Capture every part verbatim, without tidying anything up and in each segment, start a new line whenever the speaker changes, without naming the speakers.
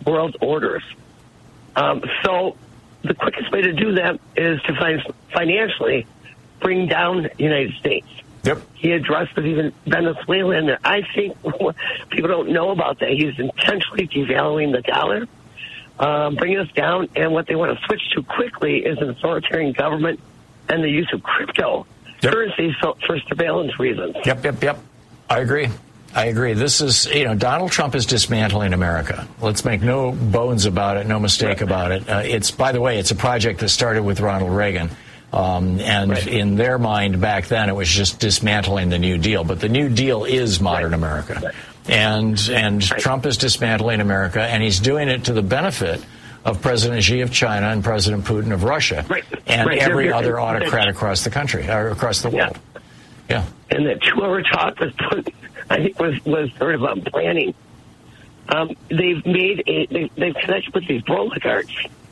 world orders. Um, so the quickest way to do that is to find, financially bring down the United States.
Yep.
He addressed even Venezuela in there. I think people don't know about that. He's intentionally devaluing the dollar, um, bringing us down, and what they want to switch to quickly is an authoritarian government and the use of crypto
yep.
currency for surveillance reasons.
Yep, yep, yep. I agree. I agree. This is, you know, Donald Trump is dismantling America. Let's make no bones about it, no mistake about it. Uh, it's, by the way, it's a project that started with Ronald Reagan. Um, and right. in their mind back then, it was just dismantling the New Deal. But the New Deal is modern right. America. Right. And and right. Trump is dismantling America, and he's doing it to the benefit of President Xi of China and President Putin of Russia
right.
and
right.
every
they're, they're,
other autocrat across the country, or across the world. Yeah. yeah.
And that two-hour talk was, put, I think, was, was sort of um, planning. Um, they've made a, they, they've connected with these oligarchs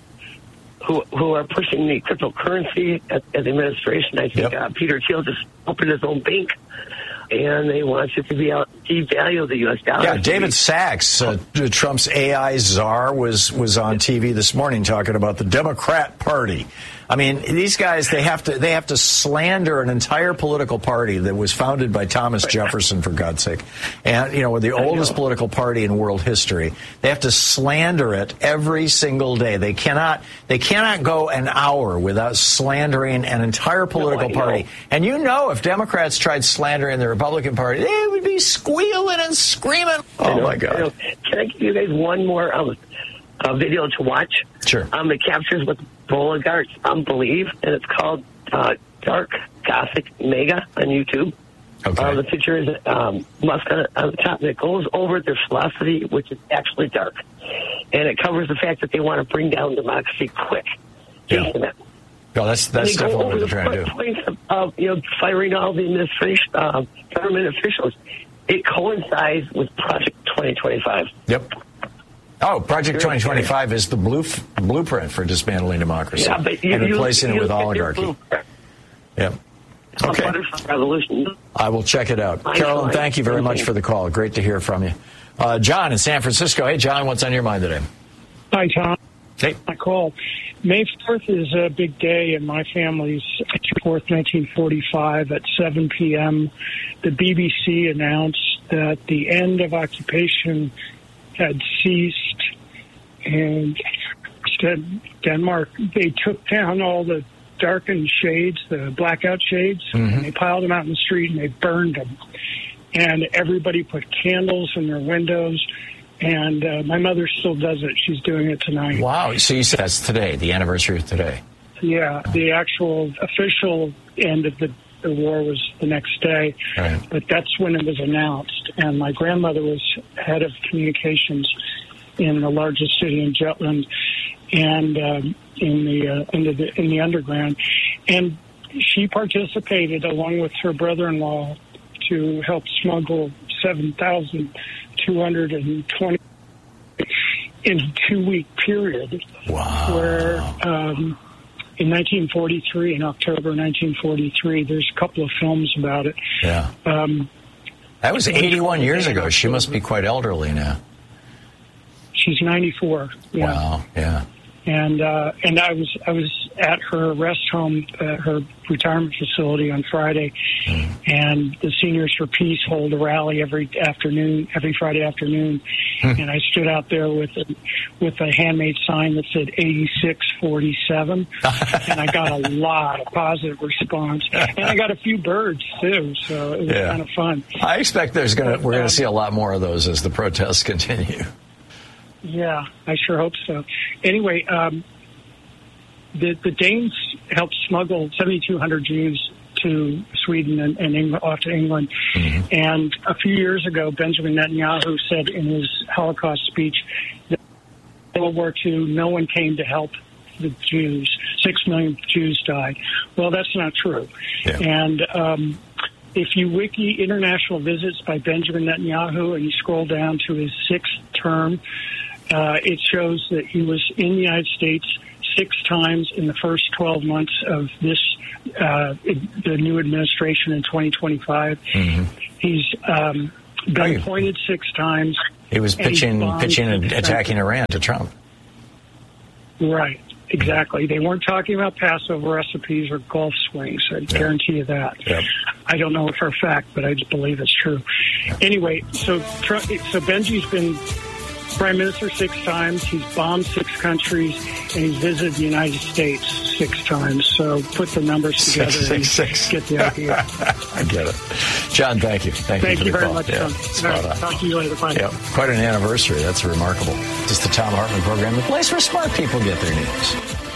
who who are pushing the cryptocurrency at, at the administration. I think yep. uh, Peter Thiel just opened his own bank, and they want it to be out, devalue the U S dollar.
Yeah, David Sachs, uh, Trump's A I czar, was was on T V this morning talking about the Democrat Party. I mean, these guys, they have to they have to slander an entire political party that was founded by Thomas Jefferson, for God's sake. And, you know, the oldest political party in world history. They have to slander it every single day. They cannot they cannot go an hour without slandering an entire political
no,
party. And you know, if Democrats tried slandering the Republican Party, they would be squealing and screaming. Oh, my God.
Can I give you guys one more um, uh, video to watch?
Sure.
Um, it captures what oligarchs um, believe, and it's called uh, Dark Gothic Mega on YouTube.
Okay.
Uh, the picture is um, Musk on, on the top, and it goes over their philosophy, which is actually dark. And it covers the fact that they want to bring down democracy quick.
Yeah. No, that's that's definitely what they're trying to do.
Points of, of, you know, firing all the administration, uh, government officials. It coincides with Project twenty twenty-five.
Yep. Oh, Project twenty twenty-five is the blue, blueprint for dismantling democracy
yeah, but you,
and replacing
you,
it with
you
oligarchy. Yep. Okay.
Revolution.
I will check it out.
I
Carolyn,
know.
thank you very much for the call. Great to hear from you. Uh, John in San Francisco. Hey, John, what's on your mind today?
Hi, Tom.
Hey.
I call. May fourth is a big day in my family's. May fourth, nineteen forty-five at seven p.m. The B B C announced that the end of occupation had ceased, and instead Denmark, they took down all the darkened shades, the blackout shades,
mm-hmm.
and they piled them out in the street and they burned them. And everybody put candles in their windows. And uh, my mother still does it. She's doing it tonight.
Wow. So you said that's today, the anniversary of today.
Yeah. The actual official end of the, the war was the next day.
Right.
But that's when it was announced. And my grandmother was head of communications in the largest city in Jutland and um, in the uh, in the in the underground. And she participated along with her brother-in-law to help smuggle seven thousand two hundred twenty in a two-week period.
Wow.
Where um, in nineteen forty-three, in October nineteen forty-three, there's a couple of films about it.
Yeah.
Um,
that was eighty-one years ago. She must be quite elderly now.
She's ninety-four. Yeah.
Wow. Yeah.
And uh, and I was I was at her rest home, uh, her retirement facility on Friday, mm. and the Seniors for Peace hold a rally every afternoon, every Friday afternoon, mm. and I stood out there with a, with a handmade sign that said eighty-six forty-seven, and I got a lot of positive response, and I got a few birds too, so it was
yeah.
kind of fun.
I expect there's gonna we're gonna see a lot more of those as the protests continue.
Yeah, I sure hope so. Anyway, um, the the Danes helped smuggle seventy-two hundred Jews to Sweden and, and England, off to England. Mm-hmm. And a few years ago, Benjamin Netanyahu said in his Holocaust speech that in World War Two, no one came to help the Jews. Six million Jews died. Well, that's not true.
Yeah.
And um, if you wiki international visits by Benjamin Netanyahu and you scroll down to his sixth term, Uh, it shows that he was in the United States six times in the first twelve months of this, uh, the new administration in twenty twenty-five. Mm-hmm. He's um, been appointed six times.
He was pitching,
he
pitching and attacking Iran to Trump.
Right. Exactly. They weren't talking about Passover recipes or golf swings. I
Yeah.
guarantee you that.
Yep.
I don't know it for a fact, but I just believe it's true. Anyway, so Trump, so Benji's been prime minister six times. He's bombed six countries, and he's visited the United States six times. So put the numbers together
Six,
and
six, six.
get the idea.
I get it. John, thank you. Thank,
Thank
you for
you
the
very
call.
much,
Yeah,
John.
spot
All right,
on.
talk to you later. Bye.
Yep. Quite an anniversary. That's remarkable. Just the Tom Hartman program, the place where smart people get their news.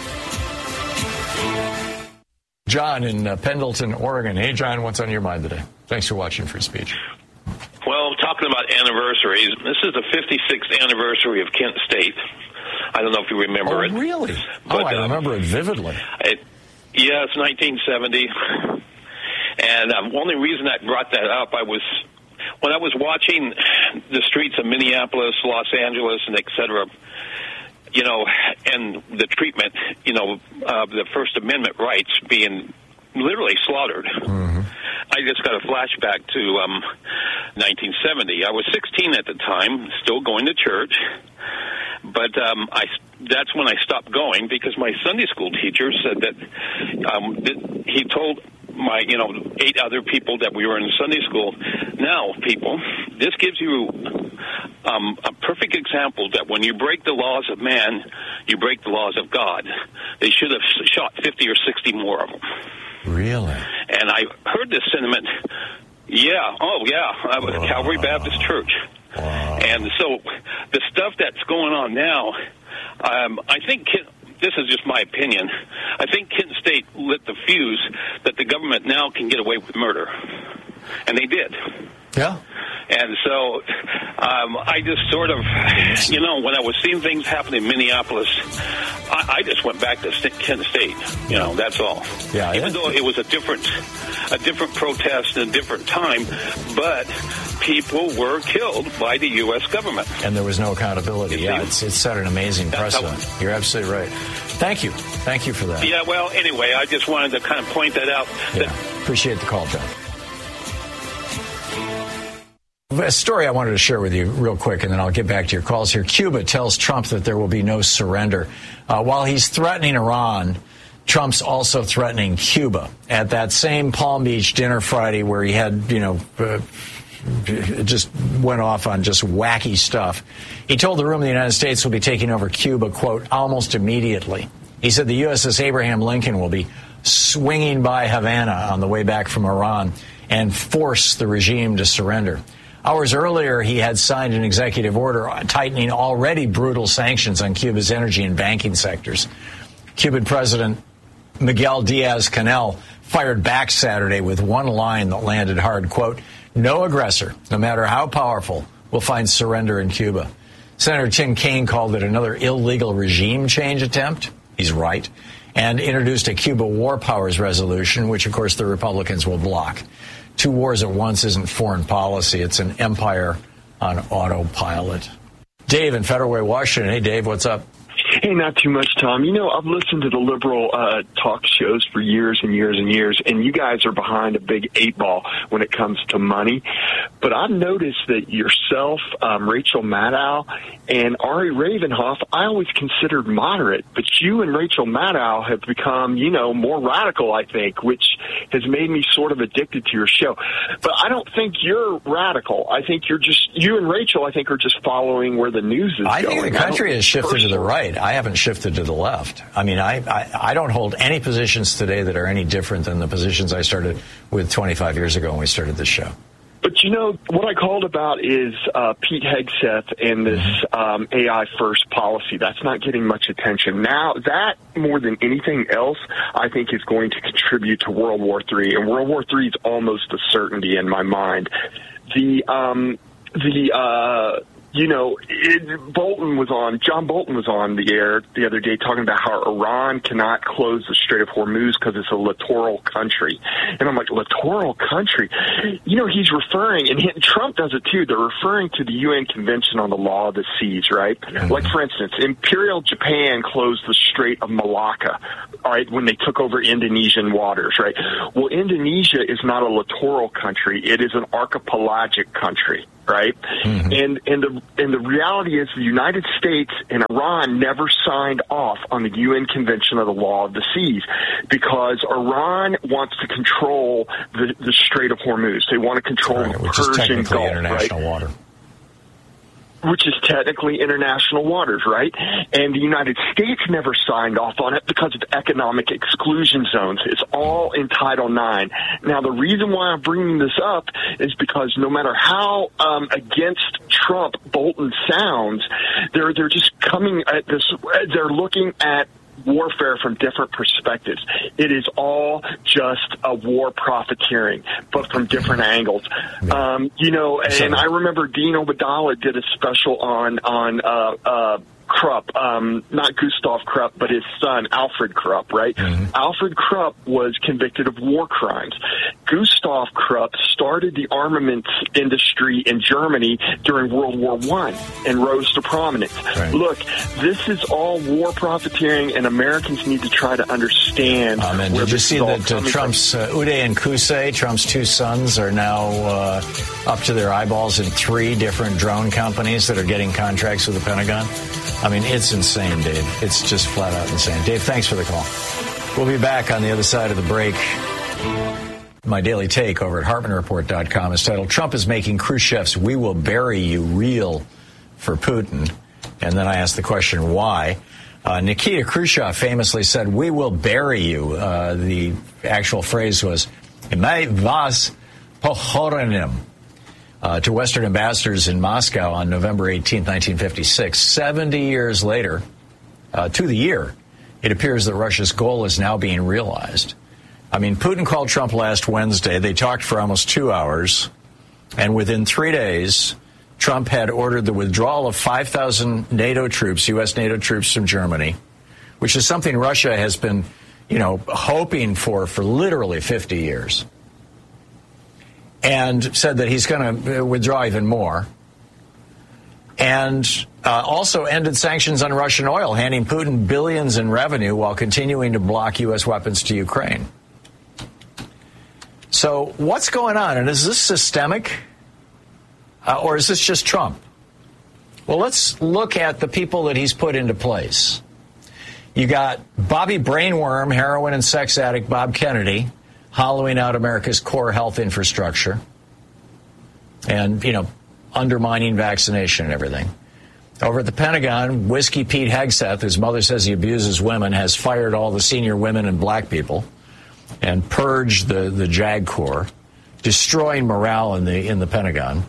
John in uh, Pendleton, Oregon. Hey, John, what's on your mind today? Thanks for watching Free Speech.
Well, talking about anniversaries, this is the fifty-sixth anniversary of Kent State. I don't know if you remember
Oh,
it.
really?
But,
oh, I
uh,
remember it vividly.
It, yeah, it's nineteen seventy. And um, only reason I brought that up, I was when I was watching the streets of Minneapolis, Los Angeles, and et cetera, you know, and the treatment, you know, of the First Amendment rights being literally slaughtered. Mm-hmm. I just got a flashback to um, nineteen seventy. I was sixteen at the time, still going to church, but um, I that's when I stopped going because my Sunday school teacher said that um, that he told my, you know, eight other people that we were in Sunday school. Now, people, this gives you um, a perfect example that when you break the laws of man, you break the laws of God. They should have shot fifty or sixty more of them.
Really?
And I heard this sentiment, yeah, oh, yeah, I was
Wow.
Calvary Baptist Church.
Wow.
And so the stuff that's going on now, um, I think Kent, this is just my opinion, I think Kent State lit the fuse that the government now can get away with murder. And they did.
Yeah.
And so um, I just sort of, you know, when I was seeing things happen in Minneapolis, I, I just went back to St- Kent State. You know, that's all.
Yeah,
Even
yeah.
though it was a different, a different protest and a different time, but people were killed by the U S government.
And there was no accountability. Yeah, it's, it's set an amazing
That's how-
precedent. You're absolutely right. Thank you. Thank you for that.
Yeah, well, anyway, I just wanted to kind of point that out.
Yeah.
That
Appreciate the call, John. A story I wanted to share with you real quick, and then I'll get back to your calls here. Cuba tells Trump that there will be no surrender. Uh, while he's threatening Iran, Trump's also threatening Cuba. At that same Palm Beach dinner Friday where he had, you know, uh, just went off on just wacky stuff, he told the room the United States will be taking over Cuba, quote, almost immediately. He said the U S S Abraham Lincoln will be swinging by Havana on the way back from Iran and force the regime to surrender. Hours earlier, he had signed an executive order tightening already brutal sanctions on Cuba's energy and banking sectors. Cuban President Miguel Diaz-Canel fired back Saturday with one line that landed hard, quote, no aggressor, no matter how powerful, will find surrender in Cuba. Senator Tim Kaine called it another illegal regime change attempt. He's right. And introduced a Cuba War Powers resolution, which, of course, the Republicans will block. Two wars at once isn't foreign policy. It's an empire on autopilot. Dave in Federal Way, Washington. Hey, Dave, what's up?
Hey, not too much, Tom. You know, I've listened to the liberal uh, talk shows for years and years and years, and you guys are behind a big eight ball when it comes to money. But I've noticed that yourself, um, Rachel Maddow, and Ari Ravenhoff, I always considered moderate, but you and Rachel Maddow have become, you know, more radical, I think, which has made me sort of addicted to your show. But I don't think you're radical. I think you're just, you and Rachel, I think, are just following where the news is
I
going.
think the country has shifted
personally.
to the right. I haven't shifted to the left. I mean, I, I, I don't hold any positions today that are any different than the positions I started with twenty-five years ago when we started this show.
But, you know, what I called about is uh, Pete Hegseth and this um, A I first policy. That's not getting much attention. Now, that, more than anything else, I think is going to contribute to World War Three. And World War Three is almost a certainty in my mind. The, um, the, uh, you know, it, Bolton was on, John Bolton was on the air the other day talking about how Iran cannot close the Strait of Hormuz because it's a littoral country. And I'm like, littoral country? You know, he's referring, and he, Trump does it too, they're referring to the U N Convention on the Law of the Seas, right? Mm-hmm. Like, for instance, Imperial Japan closed the Strait of Malacca, all right, when they took over Indonesian waters, right? Well, Indonesia is not a littoral country. It is an archipelagic country. right?
Mm-hmm.
And and the and the reality is the United States and Iran never signed off on the U N Convention of the Law of the Seas because Iran wants to control the, the Strait of Hormuz. They want to control
right,
the
which
Persian
is technically
Gulf,
international
right?
water.
Which is technically international waters, right? And the United States never signed off on it because of economic exclusion zones. It's all in Title nine. Now, the reason why I'm bringing this up is because no matter how um, against Trump Bolton sounds, they're they're just coming at this. They're looking at warfare from different perspectives. It is all just a war profiteering, but from different angles. Um, you know, and I remember Dean Obeidallah did a special on on uh, uh, Krupp, um, not Gustav Krupp, but his son, Alfred Krupp, right? Mm-hmm. Alfred Krupp was convicted of war crimes. Gustav Krupp started the armaments industry in Germany during World War One and rose to prominence. Right. Look, this is all war profiteering, and Americans need to try to understand.
Um, and
where
did you
this
see
is all
that uh,
coming
Trump's uh, Uday and Qusay, Trump's two sons, are now uh, up to their eyeballs in three different drone companies that are getting contracts with the Pentagon? I mean, it's insane, Dave. It's just flat out insane. Dave, thanks for the call. We'll be back on the other side of the break. My daily take over at Hartmann Report dot com is titled, Trump is making Khrushchev's "We will bury you" real for Putin. And then I asked the question, why? Uh, Nikita Khrushchev famously said, "We will bury you." Uh, the actual phrase was, "My vas pochorenim." Uh, to Western ambassadors in Moscow on November eighteenth, nineteen fifty-six. seventy years later, uh, to the year, it appears that Russia's goal is now being realized. I mean, Putin called Trump last Wednesday. They talked for almost two hours. And within three days, Trump had ordered the withdrawal of five thousand NATO troops, U S NATO troops from Germany, which is something Russia has been, you know, hoping for for literally fifty years. And said that he's going to withdraw even more. And uh, also ended sanctions on Russian oil, handing Putin billions in revenue while continuing to block U S weapons to Ukraine. So what's going on? And is this systemic? Uh, or is this just Trump? Well, let's look at the people that he's put into place. You got Bobby Brainworm, heroin and sex addict Bob Kennedy, hollowing out America's core health infrastructure and, you know, undermining vaccination and everything. Over at the Pentagon, Whiskey Pete Hegseth, whose mother says he abuses women, has fired all the senior women and black people and purged the, the JAG Corps, destroying morale in the in the Pentagon.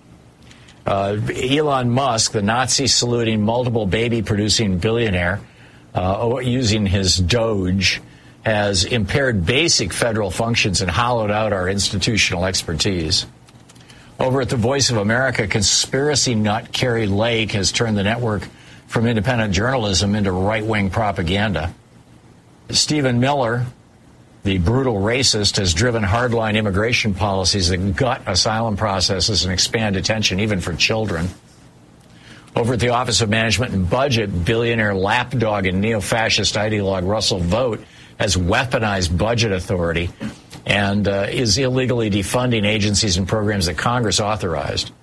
Uh, Elon Musk, the Nazi-saluting, multiple baby-producing billionaire, uh, using his Doge, has impaired basic federal functions and hollowed out our institutional expertise. Over at the Voice of America, conspiracy nut Carrie Lake has turned the network from independent journalism into right-wing propaganda. Stephen Miller, the brutal racist, has driven hardline immigration policies that gut asylum processes and expand detention even for children. Over at the Office of Management and Budget, billionaire lapdog and neo-fascist ideologue Russell Vought has weaponized budget authority and uh, is illegally defunding agencies and programs that Congress authorized.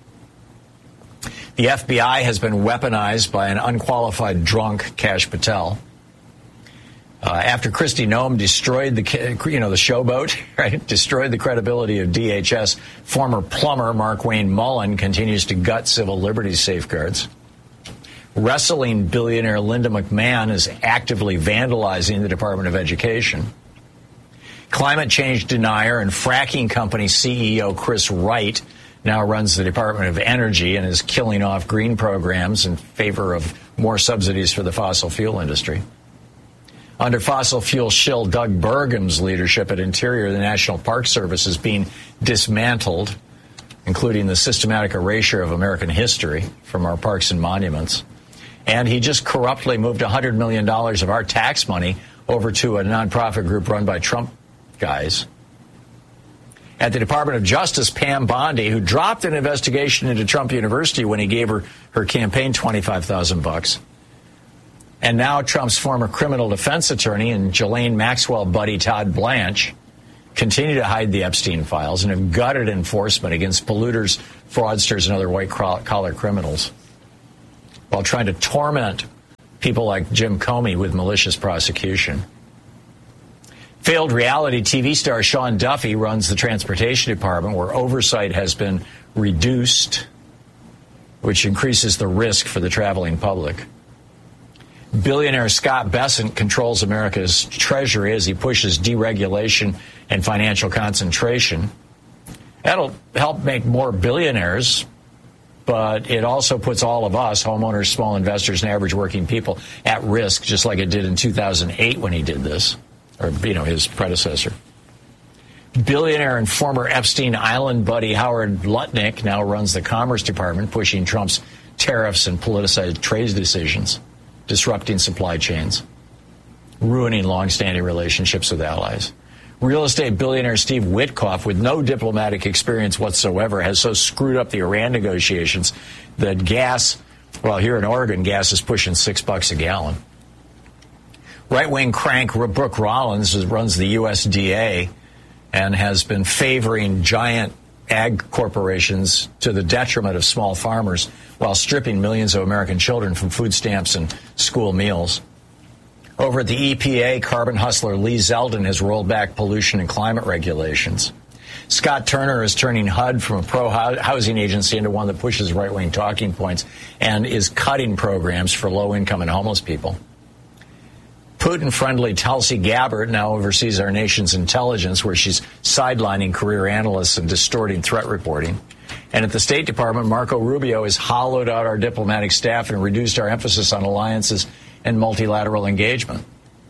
The F B I has been weaponized by an unqualified drunk, Kash Patel. Uh, after Kristi Noem destroyed the, you know, the showboat, right, destroyed the credibility of D H S, former plumber Mark Wayne Mullen continues to gut civil liberties safeguards. Wrestling billionaire Linda McMahon is actively vandalizing the Department of Education. Climate change denier and fracking company C E O Chris Wright now runs the Department of Energy and is killing off green programs in favor of more subsidies for the fossil fuel industry. Under fossil fuel shill Doug Burgum's leadership at Interior, the National Park Service is being dismantled, including the systematic erasure of American history from our parks and monuments. And he just corruptly moved one hundred million dollars of our tax money over to a nonprofit group run by Trump guys. At the Department of Justice, Pam Bondi, who dropped an investigation into Trump University when he gave her her campaign twenty-five thousand bucks. And now Trump's former criminal defense attorney and Ghislaine Maxwell buddy Todd Blanche continue to hide the Epstein files, and have gutted enforcement against polluters, fraudsters, and other white-collar criminals, while trying to torment people like Jim Comey with malicious prosecution. Failed reality T V star Sean Duffy runs the transportation department, where oversight has been reduced, which increases the risk for the traveling public. Billionaire Scott Bessent controls America's treasury as he pushes deregulation and financial concentration. That'll help make more billionaires, but it also puts all of us, homeowners, small investors, and average working people, at risk, just like it did in two thousand eight when he did this, or, you know, his predecessor. Billionaire and former Epstein Island buddy Howard Lutnick now runs the Commerce Department, pushing Trump's tariffs and politicized trade decisions, disrupting supply chains, ruining long-standing relationships with allies. Real estate billionaire Steve Witkoff, with no diplomatic experience whatsoever, has so screwed up the Iran negotiations that gas, well, here in Oregon, gas is pushing six bucks a gallon. Right-wing crank Brooke Rollins runs the U S D A and has been favoring giant ag corporations to the detriment of small farmers, while stripping millions of American children from food stamps and school meals. Over at the E P A, carbon hustler Lee Zeldin has rolled back pollution and climate regulations. Scott Turner is turning H U D from a pro-housing agency into one that pushes right-wing talking points and is cutting programs for low-income and homeless people. Putin-friendly Tulsi Gabbard now oversees our nation's intelligence, where she's sidelining career analysts and distorting threat reporting. And at the State Department, Marco Rubio has hollowed out our diplomatic staff and reduced our emphasis on alliances and multilateral engagement.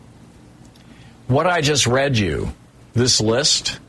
What I just read you, this list,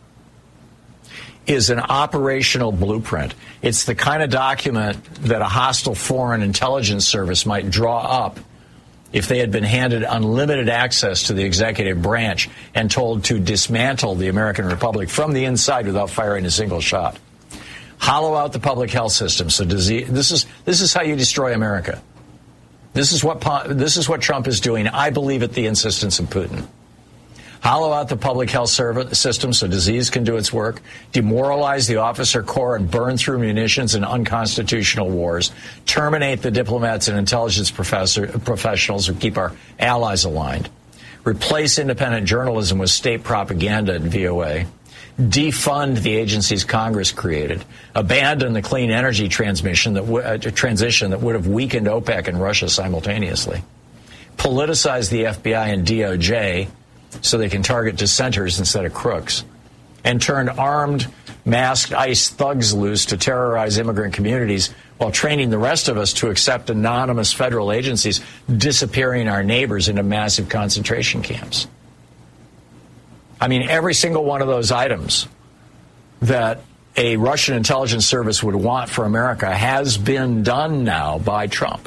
is an operational blueprint. It's the kind of document that a hostile foreign intelligence service might draw up if they had been handed unlimited access to the executive branch and told to dismantle the American Republic from the inside without firing a single shot. Hollow out the public health system. So disease, this is this is how you destroy America. This is what this is what Trump is doing, I believe, at the insistence of Putin. Hollow out the public health service system so disease can do its work. Demoralize the officer corps and burn through munitions in unconstitutional wars. Terminate the diplomats and intelligence professor, professionals who keep our allies aligned. Replace independent journalism with state propaganda and V O A. Defund the agencies Congress created. Abandon the clean energy transmission that w- uh, transition that would have weakened OPEC and Russia simultaneously. Politicize the F B I and D O J so they can target dissenters instead of crooks. And turn armed, masked ICE thugs loose to terrorize immigrant communities while training the rest of us to accept anonymous federal agencies disappearing our neighbors into massive concentration camps. I mean, every single one of those items that a Russian intelligence service would want for America has been done now by Trump.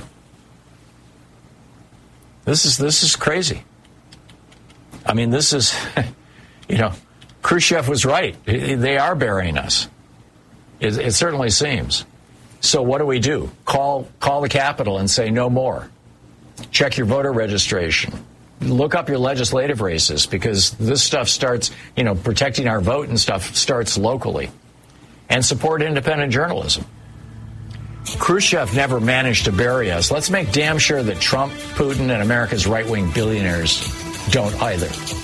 This is this is crazy. I mean, this is, you know, Khrushchev was right. They are burying us. It, it certainly seems. So what do we do? Call call the Capitol and say no more. Check your voter registration. Look up your legislative races, because this stuff starts, you know, protecting our vote and stuff starts locally. And support independent journalism. Khrushchev never managed to bury us. Let's make damn sure that Trump, Putin, and America's right-wing billionaires don't either.